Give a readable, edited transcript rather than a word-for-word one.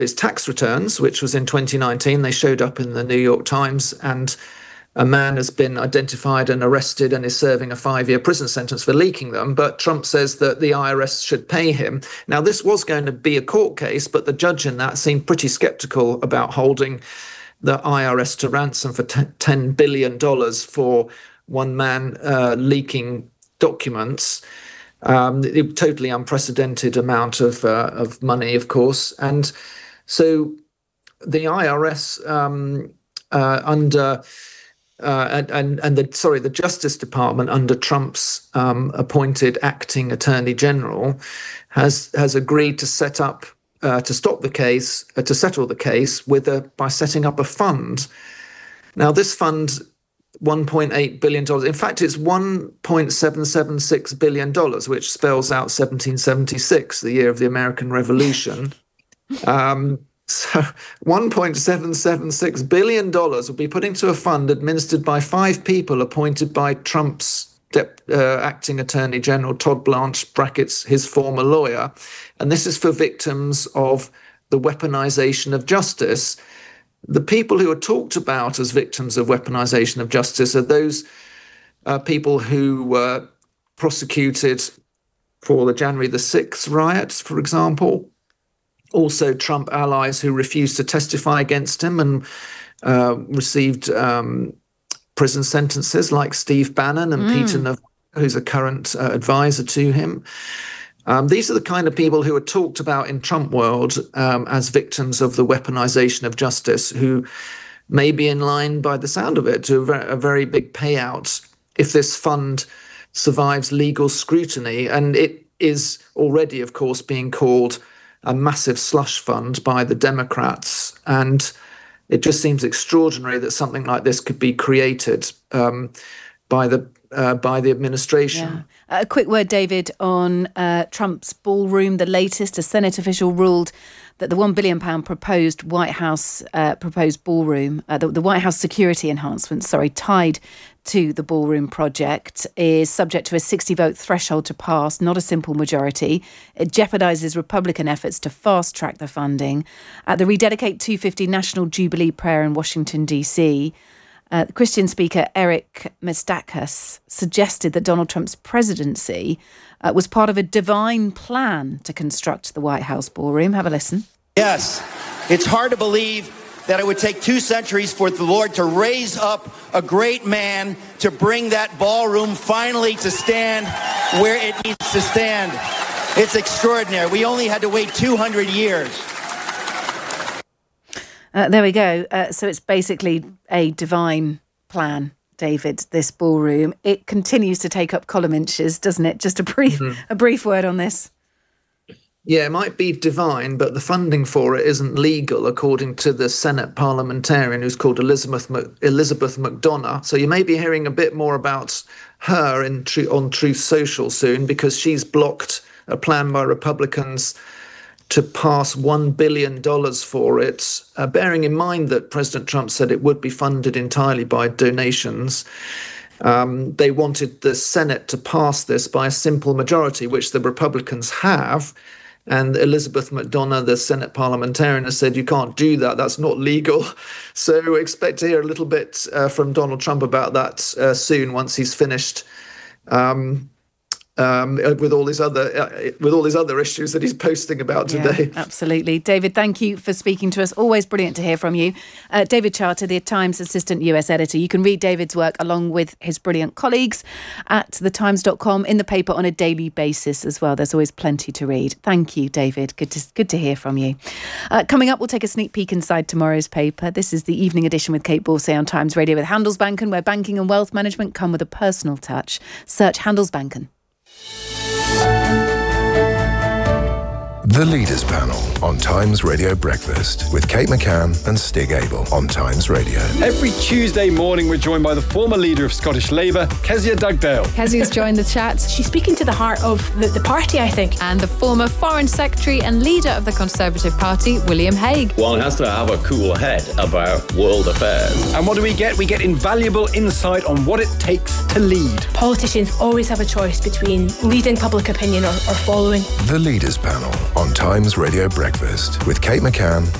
his tax returns, which was in 2019. They showed up in the New York Times, and a man has been identified and arrested and is serving a 5-year prison sentence for leaking them. But Trump says that the IRS should pay him. Now, this was going to be a court case, but the judge in that seemed pretty skeptical about holding the IRS to ransom for $10 billion for one man leaking documents. A totally unprecedented amount of money, of course. And so the IRS the Justice Department under Trump's appointed acting Attorney General has agreed to set up to stop the case, to settle the case by setting up a fund. Now, this fund, $1.8 billion. In fact, it's $1.776 billion, which spells out 1776, the year of the American Revolution. So $1.776 billion will be put into a fund administered by 5 people appointed by Trump's acting Attorney General, Todd Blanche, brackets his former lawyer. And this is for victims of the weaponization of justice. The people who are talked about as victims of weaponization of justice are those people who were prosecuted for the January the 6th riots, for example. Also, Trump allies who refused to testify against him and received prison sentences, like Steve Bannon and Peter Navarro, who's a current advisor to him. These are the kind of people who are talked about in Trump world as victims of the weaponization of justice, who may be in line, by the sound of it, to a very big payout if this fund survives legal scrutiny. And it is already, of course, being called a massive slush fund by the Democrats. And it just seems extraordinary that something like this could be created by the administration. Yeah. A quick word, David, on Trump's ballroom. The latest, a Senate official ruled that the £1 billion proposed White House proposed ballroom, the White House security enhancements, tied to the ballroom project, is subject to a 60-vote threshold to pass, not a simple majority. It jeopardises Republican efforts to fast-track the funding. At the Rededicate 250 National Jubilee Prayer in Washington, D.C., Christian speaker Eric Mestakis suggested that Donald Trump's presidency was part of a divine plan to construct the White House ballroom. Have a listen. Yes, it's hard to believe that it would take 2 centuries for the Lord to raise up a great man to bring that ballroom finally to stand where it needs to stand. It's extraordinary. We only had to wait 200 years. There we go. So it's basically a divine plan, David, this ballroom. It continues to take up column inches, doesn't it? Just a brief word on this. Yeah, it might be divine, but the funding for it isn't legal, according to the Senate parliamentarian who's called Elizabeth McDonough. So you may be hearing a bit more about her on Truth Social soon, because she's blocked a plan by Republicans to pass $1 billion for it, bearing in mind that President Trump said it would be funded entirely by donations. They wanted the Senate to pass this by a simple majority, which the Republicans have. And Elizabeth McDonough, the Senate parliamentarian, has said, you can't do that. That's not legal. So expect to hear a little bit from Donald Trump about that soon, once he's finished with all these other issues that he's posting about today. Yeah, absolutely. David, thank you for speaking to us. Always brilliant to hear from you. David Charter, the Times assistant US editor. You can read David's work along with his brilliant colleagues at thetimes.com, in the paper on a daily basis as well. There's always plenty to read. Thank you, David. Good to hear from you. Coming up, we'll take a sneak peek inside tomorrow's paper. This is the evening edition with Kate Borsay on Times Radio with Handelsbanken, where banking and wealth management come with a personal touch. Search Handelsbanken. The Leaders Panel on Times Radio Breakfast with Kate McCann and Stig Abel on Times Radio. Every Tuesday morning we're joined by the former leader of Scottish Labour, Kezia Dugdale. Kezia's joined the chat. She's speaking to the heart of the party, I think. And the former Foreign Secretary and leader of the Conservative Party, William Hague. One has to have a cool head about world affairs. And what do we get? We get invaluable insight on what it takes to lead. Politicians always have a choice between leading public opinion or following. The Leaders Panel on on Times Radio Breakfast with Kate McCann